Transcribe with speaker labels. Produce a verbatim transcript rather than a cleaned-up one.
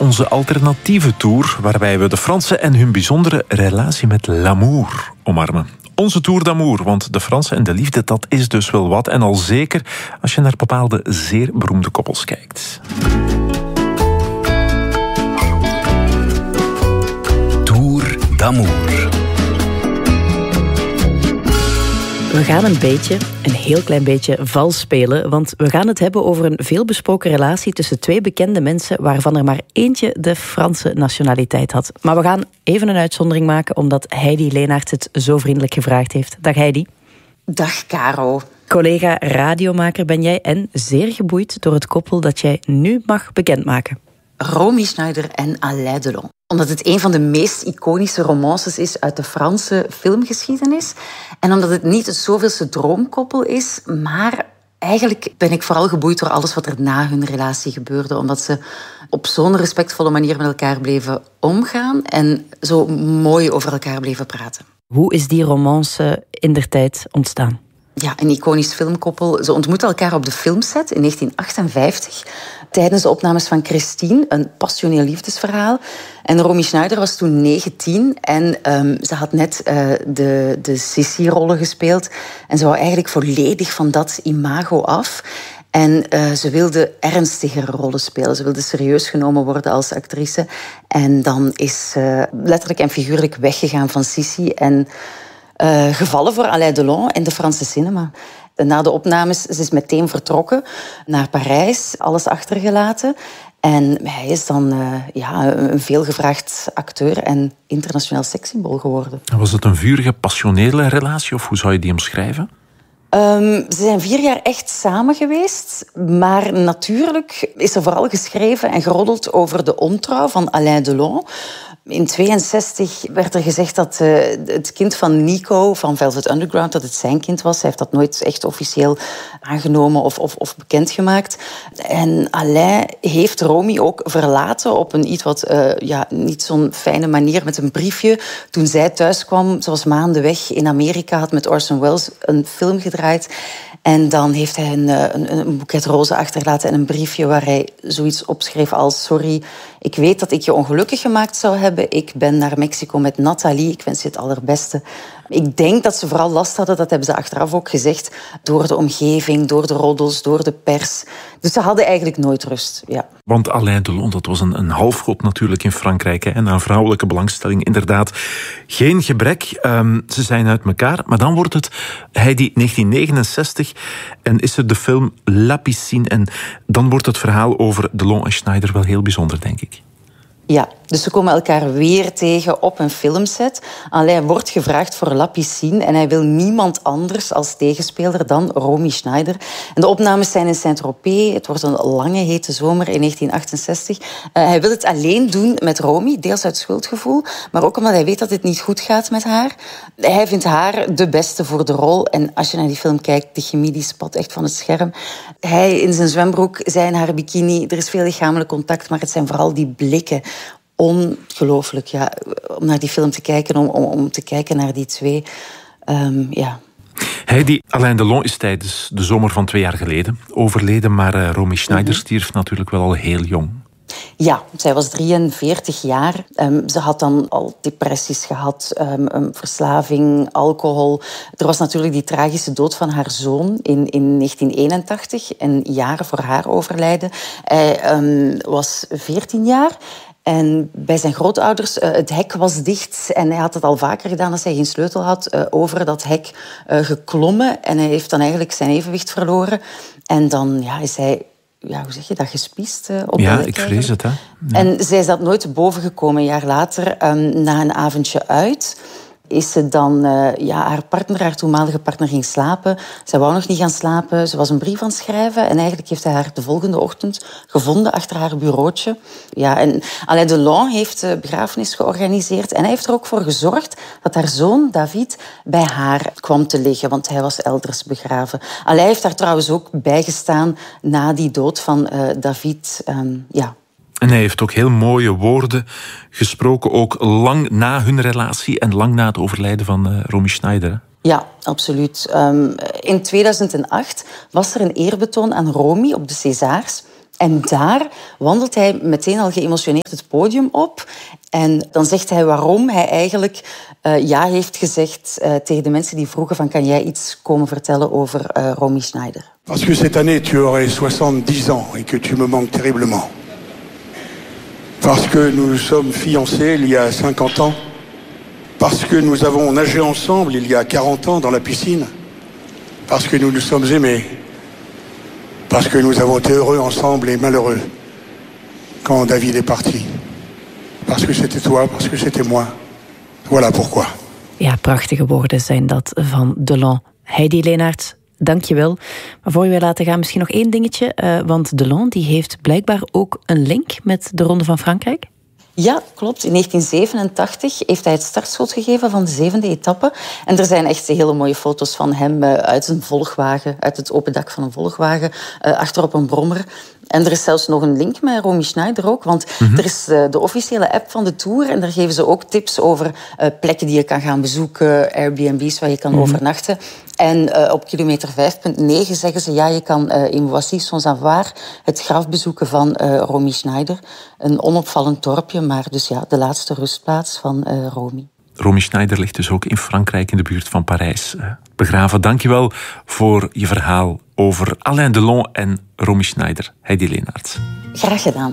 Speaker 1: onze alternatieve tour, waarbij we de Fransen en hun bijzondere relatie met l'amour omarmen. Onze Tour d'Amour, want de Fransen en de liefde, dat is dus wel wat. En al zeker als je naar bepaalde zeer beroemde koppels kijkt.
Speaker 2: Tour d'Amour.
Speaker 3: We gaan een beetje, een heel klein beetje, vals spelen. Want we gaan het hebben over een veelbesproken relatie tussen twee bekende mensen, waarvan er maar eentje de Franse nationaliteit had. Maar we gaan even een uitzondering maken, omdat Heidi Leenaerts het zo vriendelijk gevraagd heeft. Dag Heidi.
Speaker 4: Dag Caro.
Speaker 3: Collega radiomaker ben jij en zeer geboeid door het koppel dat jij nu mag bekendmaken.
Speaker 4: Romy Schneider en Alain Delon. Omdat het een van de meest iconische romances is uit de Franse filmgeschiedenis. En omdat het niet het zoveelste droomkoppel is, maar eigenlijk ben ik vooral geboeid door alles wat er na hun relatie gebeurde. Omdat ze op zo'n respectvolle manier met elkaar bleven omgaan en zo mooi over elkaar bleven praten.
Speaker 3: Hoe is die romance indertijd ontstaan?
Speaker 4: Ja, een iconisch filmkoppel. Ze ontmoetten elkaar op de filmset in negentien achtenvijftig... tijdens de opnames van Christine, een passioneel liefdesverhaal. En Romy Schneider was toen negentien en um, ze had net uh, de, de Sissy-rollen gespeeld. En ze wou eigenlijk volledig van dat imago af. En uh, ze wilde ernstiger rollen spelen. Ze wilde serieus genomen worden als actrice. En dan is ze letterlijk en figuurlijk weggegaan van Sissy en Uh, gevallen voor Alain Delon in de Franse cinema. Na de opnames ze is meteen vertrokken naar Parijs, alles achtergelaten. En hij is dan uh, ja, een veelgevraagd acteur en internationaal sekssymbool geworden.
Speaker 1: Was het een vurige, passionele relatie of hoe zou je die omschrijven?
Speaker 4: Um, ze zijn vier jaar echt samen geweest. Maar natuurlijk is er vooral geschreven en geroddeld over de ontrouw van Alain Delon. In tweeënzestig werd er gezegd dat uh, het kind van Nico van Velvet Underground, dat het zijn kind was. Hij heeft dat nooit echt officieel aangenomen of, of, of bekendgemaakt. En Alain heeft Romy ook verlaten op een iets wat uh, ja, niet zo'n fijne manier met een briefje. Toen zij thuis kwam, ze was maanden weg in Amerika, had met Orson Welles een film gedraaid. En dan heeft hij een, een, een boeket rozen achtergelaten en een briefje waar hij zoiets opschreef als: sorry, ik weet dat ik je ongelukkig gemaakt zou hebben. Ik ben naar Mexico met Nathalie. Ik wens je het allerbeste. Ik denk dat ze vooral last hadden, dat hebben ze achteraf ook gezegd, door de omgeving, door de roddels, door de pers. Dus ze hadden eigenlijk nooit rust, ja.
Speaker 1: Want Alain Delon, dat was een, een halfgod natuurlijk in Frankrijk. Hè, en aan vrouwelijke belangstelling inderdaad geen gebrek. Um, ze zijn uit elkaar. Maar dan wordt het Heidi negentien negenenzestig en is er de film La Piscine. En dan wordt het verhaal over Delon en Schneider wel heel bijzonder, denk ik.
Speaker 4: Ja, dus ze komen elkaar weer tegen op een filmset. Alain wordt gevraagd voor La Piscine en hij wil niemand anders als tegenspeler dan Romy Schneider. En de opnames zijn in Saint-Tropez. Het wordt een lange, hete zomer in negentien achtenzestig. Uh, hij wil het alleen doen met Romy, deels uit schuldgevoel, maar ook omdat hij weet dat het niet goed gaat met haar. Hij vindt haar de beste voor de rol. En als je naar die film kijkt, de chemie die spat echt van het scherm. Hij in zijn zwembroek, zij in haar bikini. Er is veel lichamelijk contact, maar het zijn vooral die blikken. Ongelooflijk, ja, om naar die film te kijken, om, om, om te kijken naar die twee. Um, ja.
Speaker 1: Heidi, Alain Delon is tijdens de zomer van twee jaar geleden overleden, maar uh, Romy Schneider mm-hmm. stierf natuurlijk wel al heel jong.
Speaker 4: Ja, zij was drieënveertig jaar. Um, ze had dan al depressies gehad, um, um, verslaving, alcohol. Er was natuurlijk die tragische dood van haar zoon in, in negentien eenentachtig, een jaar voor haar overlijden. Hij um, was veertien jaar. En bij zijn grootouders, uh, het hek was dicht en hij had het al vaker gedaan als hij geen sleutel had, uh, over dat hek uh, geklommen. En hij heeft dan eigenlijk zijn evenwicht verloren. En dan ja, is hij, ja, hoe zeg je dat, gespiest uh, op
Speaker 1: Ja,
Speaker 4: de
Speaker 1: ik vrees het, hè. Ja.
Speaker 4: En zij is dat nooit boven gekomen. Een jaar later, um, na een avondje uit, is ze dan uh, ja, haar partner, haar toenmalige partner, ging slapen. Zij wou nog niet gaan slapen. Ze was een brief aan het schrijven. En eigenlijk heeft hij haar de volgende ochtend gevonden achter haar bureautje. Ja, en Alain Delon heeft de begrafenis georganiseerd. En hij heeft er ook voor gezorgd dat haar zoon David bij haar kwam te liggen. Want hij was elders begraven. Alain heeft daar trouwens ook bijgestaan na die dood van uh, David. Um, ja.
Speaker 1: En hij heeft ook heel mooie woorden gesproken, ook lang na hun relatie en lang na het overlijden van uh, Romy Schneider. Hè?
Speaker 4: Ja, absoluut. Um, in tweeduizend acht was er een eerbetoon aan Romy op de Césars. En daar wandelt hij meteen al geëmotioneerd het podium op. En dan zegt hij waarom hij eigenlijk uh, ja heeft gezegd uh, tegen de mensen die vroegen van kan jij iets komen vertellen over uh, Romy Schneider.
Speaker 5: Parce que cette année tu aurais soixante-dix ans et que tu me manques terriblement. Parce que nous nous sommes fiancés il y a cinquante ans. Parce que nous avons nagé ensemble il y a quarante ans dans la piscine. Parce que nous nous sommes aimés. Parce que nous avons été heureux ensemble et malheureux quand David est parti. Parce que c'était toi, parce que c'était moi. Voilà pourquoi.
Speaker 3: Ja, prachtige woorden zijn dat van Delon. Heidi Leenaerts, dank je wel. Maar voor we weer laten gaan, misschien nog één dingetje. Uh, want Delon die heeft blijkbaar ook een link met de Ronde van Frankrijk.
Speaker 4: Ja, klopt. In negentien zevenentachtig heeft hij het startschot gegeven van de zevende etappe. En er zijn echt hele mooie foto's van hem uit een volgwagen, uit het open dak van een volgwagen, achterop een brommer. En er is zelfs nog een link met Romy Schneider ook, want mm-hmm. er is de, de officiële app van de Tour en daar geven ze ook tips over uh, plekken die je kan gaan bezoeken, Airbnb's waar je kan mm-hmm. overnachten. En uh, op kilometer vijf punt negen zeggen ze, ja, je kan uh, in Boissy-Saint-Savoir het graf bezoeken van uh, Romy Schneider. Een onopvallend dorpje, maar dus ja, de laatste rustplaats van uh, Romy.
Speaker 1: Romy Schneider ligt dus ook in Frankrijk, in de buurt van Parijs. Uh, begraven. Dank je wel voor je verhaal over Alain Delon en Romy Schneider. Heidi Leenaerts.
Speaker 4: Graag gedaan.